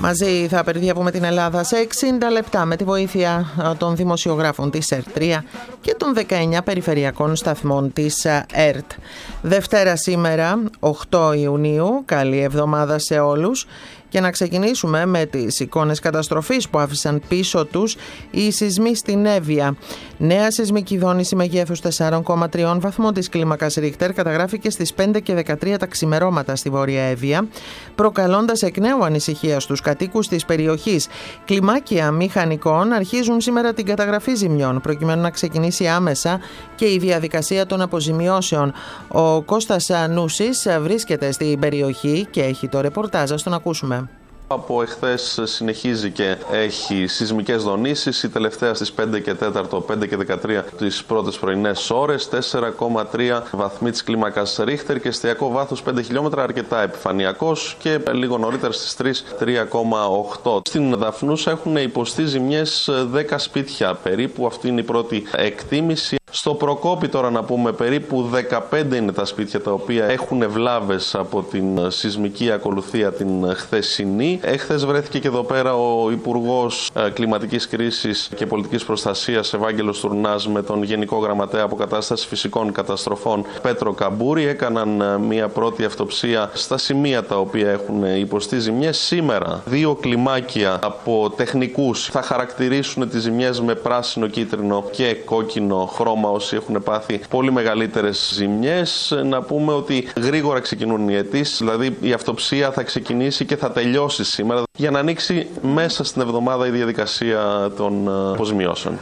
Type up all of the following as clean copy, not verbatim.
Μαζί θα περιδιαβούμε την Ελλάδα σε 60 λεπτά με τη βοήθεια των δημοσιογράφων της ΕΡΤ3 και των 19 περιφερειακών σταθμών της ΕΡΤ. Δευτέρα σήμερα, 8 Ιουνίου, καλή εβδομάδα σε όλους. Και να ξεκινήσουμε με τις εικόνες καταστροφής που άφησαν πίσω τους οι σεισμοί στην Εύβοια. Νέα σεισμική δόνηση μεγέθους 4,3 βαθμών της κλίμακας Ρίχτερ καταγράφηκε στις 5 και 13 τα ξημερώματα στη Βόρεια Εύβοια, προκαλώντας εκ νέου ανησυχία στους κατοίκους της περιοχής. Κλιμάκια μηχανικών αρχίζουν σήμερα την καταγραφή ζημιών, προκειμένου να ξεκινήσει άμεσα και η διαδικασία των αποζημιώσεων. Ο Κώστας Νούσης βρίσκεται στην περιοχή και έχει το ρεπορτάζ. Ας τον ακούσουμε. Από εχθές συνεχίζει και έχει σεισμικές δονήσεις, η τελευταία στις 5 και 4, 5 και 13 τις πρώτες πρωινές ώρες, 4,3 βαθμοί της κλίμακας Ρίχτερ και εστιακό βάθος 5 χιλιόμετρα, αρκετά επιφανειακός, και λίγο νωρίτερα στις 3, 3,8. Στην Δαφνούσα έχουν υποστεί ζημιές 10 σπίτια περίπου, αυτή είναι η πρώτη εκτίμηση. Στο Προκόπη τώρα να πούμε περίπου 15 είναι τα σπίτια τα οποία έχουν βλάβες από την σεισμική ακολουθία την χθεσινή. Εχθές βρέθηκε και εδώ πέρα ο Υπουργός Κλιματικής Κρίσης και Πολιτικής Προστασίας Ευάγγελος Τουρνάς με τον Γενικό Γραμματέα Αποκατάστασης Φυσικών Καταστροφών Πέτρο Καμπούρη. Έκαναν μια πρώτη αυτοψία στα σημεία τα οποία έχουν υποστεί ζημιές. Σήμερα 2 κλιμάκια από τεχνικούς θα χαρακτηρίσουν τις ζημιές με πράσινο, κίτρινο και κόκκινο χρώμα όσοι έχουν πάθει πολύ μεγαλύτερες ζημιές. Να πούμε ότι γρήγορα ξεκινούν οι αιτήσεις, δηλαδή η αυτοψία θα ξεκινήσει και θα τελειώσει σήμερα για να ανοίξει μέσα στην εβδομάδα η διαδικασία των αποζημιώσεων.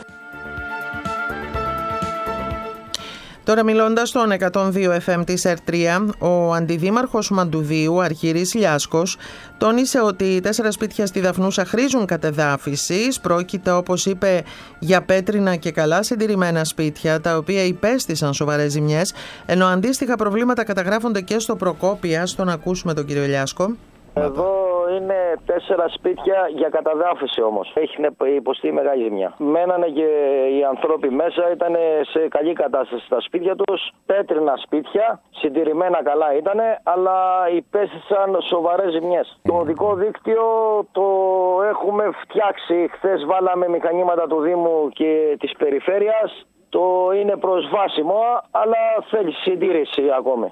Τώρα μιλώντας στον 102 FM της ΕΡΤ3, ο αντιδήμαρχος Μαντουδίου, Αρχήρης Λιάσκος, τόνισε ότι 4 σπίτια στη Δαφνούσα χρήζουν κατεδάφισης. Πρόκειται, όπως είπε, για πέτρινα και καλά συντηρημένα σπίτια, τα οποία υπέστησαν σοβαρές ζημιές, ενώ αντίστοιχα προβλήματα καταγράφονται και στο Προκόπια. Στον ακούσουμε τον κύριο Λιάσκο. Εδώ είναι 4 σπίτια για καταδάφιση όμως. Έχει υποστεί μεγάλη ζημιά. Μένανε και οι άνθρωποι μέσα, ήταν σε καλή κατάσταση στα σπίτια τους. Πέτρινα σπίτια, συντηρημένα καλά ήτανε, αλλά υπέστησαν σοβαρές ζημιές. Το οδικό δίκτυο το έχουμε φτιάξει. Χθες βάλαμε μηχανήματα του Δήμου και της Περιφέρειας. Το είναι προσβάσιμο, αλλά θέλει συντήρηση ακόμη.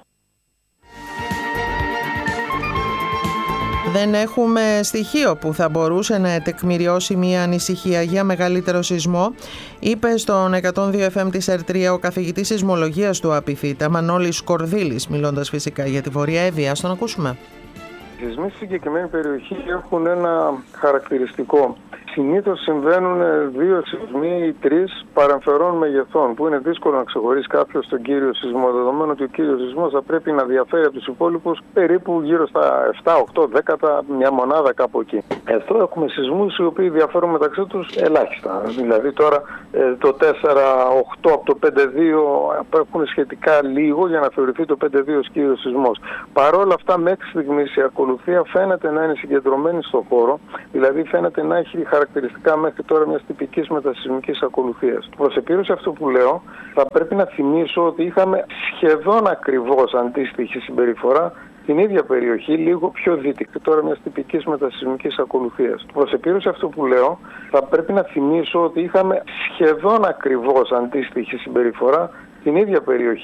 Δεν έχουμε στοιχείο που θα μπορούσε να τεκμηριώσει μια ανησυχία για μεγαλύτερο σεισμό, είπε στον 102 FM της ΕΡΤ3 ο καθηγητής σεισμολογίας του ΑΠΙΘΙΤΑ, Μανώλης Κορδίλης, μιλώντας φυσικά για τη Βόρεια Εύβοια. Στον ακούσουμε. Οι σεισμοί στη συγκεκριμένη περιοχή έχουν ένα χαρακτηριστικό. Συνήθως συμβαίνουν 2 σεισμοί ή 3 παρεμφερών μεγεθών, που είναι δύσκολο να ξεχωρίσει κάποιος τον κύριο σεισμό, δεδομένου ότι ο κύριος σεισμός θα πρέπει να διαφέρει από τους υπόλοιπους περίπου γύρω στα 7, 8, 10, μια μονάδα κάπου εκεί. Εδώ έχουμε σεισμούς οι οποίοι διαφέρουν μεταξύ τους ελάχιστα. Δηλαδή τώρα το 4-8 από το 5-2 έχουν σχετικά λίγο για να θεωρηθεί το 5-2 ως κύριος σεισμός. Παρ' όλα αυτά, μέχρι στιγμής η ακολουθία φαίνεται να είναι συγκεντρωμένη στον χώρο, δηλαδή φαίνεται να έχει χαρακτηριστικά μέχρι τώρα μιας τυπικής μετασεισμικής ακολουθίας. Προς επίρρωση αυτό που λέω, θα πρέπει να θυμίσω ότι είχαμε σχεδόν ακριβώς αντίστοιχη συμπεριφορά στην ίδια περιοχή, λίγο πιο δυτικά, τώρα μιας τυπικής μετασεισμικής ακολουθίας. Προς επίρρωση αυτό που λέω, θα πρέπει να θυμίσω ότι είχαμε σχεδόν ακριβώς αντίστοιχη συμπεριφορά στην ίδια περιοχή.